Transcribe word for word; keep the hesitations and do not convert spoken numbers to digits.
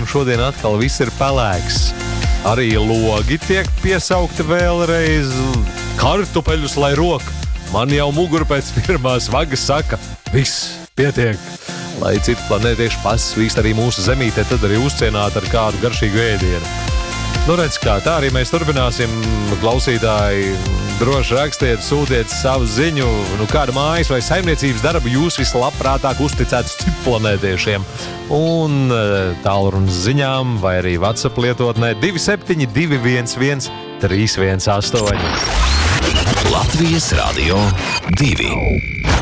šodien atkal viss ir pelēks. Arī logi tiek piesaukti vēlreiz. Kartupeļus, lai rok. Man jau muguru pēc pirmās vagas saka, viss, pietiek. Lai citu planētiešu pasvīst arī mūsu zemītē, tad arī uzcienāt ar kādu garšīgu ēdienu. Nu, redz kā, tā arī mēs turpināsim, klausītāji, droši rakstiet, sūtiet savu ziņu, nu kāda mājas vai saimniecības darbu jūs vislabprātāk uzticētu citu planētiešiem. Un tālrunas ziņām vai arī WhatsApp lietotnē divi septiņi divi viens viens trīs viens astoņi. Latvijas Radio divi.